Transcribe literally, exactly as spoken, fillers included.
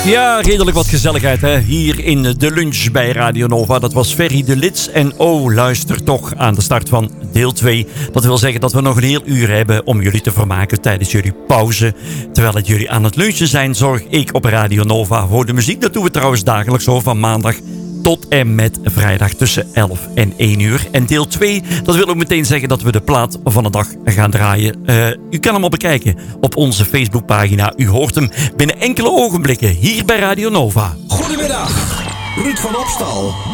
Ja, redelijk wat gezelligheid hè? Hier in de lunch bij Radio Nova. Dat was Ferry de Lits. En oh, luister toch aan de start van deel twee. Dat wil zeggen dat we nog een heel uur hebben om jullie te vermaken tijdens jullie pauze. Terwijl het jullie aan het lunchen zijn, zorg ik op Radio Nova voor de muziek. Dat doen we trouwens dagelijks hoor, van maandag tot en met vrijdag tussen elf en één uur. En deel twee, dat wil ook meteen zeggen dat we de plaat van de dag gaan draaien. Uh, u kan hem al bekijken op onze Facebookpagina. U hoort hem binnen enkele ogenblikken hier bij Radio Nova. Goedemiddag, Ruud van Opstal.